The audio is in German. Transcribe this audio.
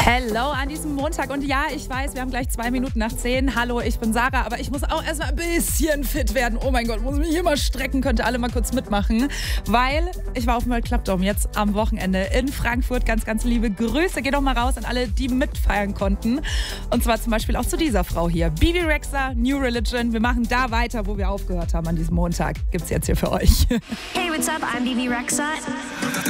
Hello an diesem Montag. Und ja, ich weiß, wir haben gleich 2 Minuten nach 10. Hallo, ich bin Sarah, aber ich muss auch erstmal ein bisschen fit werden. Oh mein Gott, muss mich hier mal strecken. Könnt ihr alle mal kurz mitmachen. Weil ich war auf dem World Club Dome jetzt am Wochenende in Frankfurt. Ganz, ganz liebe Grüße. Geht doch mal raus an alle, die mitfeiern konnten. Und zwar zum Beispiel auch zu dieser Frau hier. Bebe Rexha, New Religion. Wir machen da weiter, wo wir aufgehört haben an diesem Montag. Gibt's jetzt hier für euch. Hey, what's up? I'm Bebe Rexha.